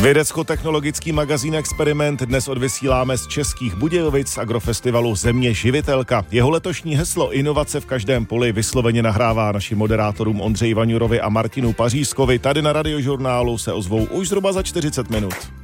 Vědecko-technologický magazín Experiment dnes odvysíláme z Českých Budějovic z agrofestivalu Země živitelka. Jeho letošní heslo Inovace v každém poli vysloveně nahrává našim moderátorům Ondřeji Vaňurovi a Martinu Pařízkovi. Tady na Radiožurnálu se ozvou už zhruba za 40 minut.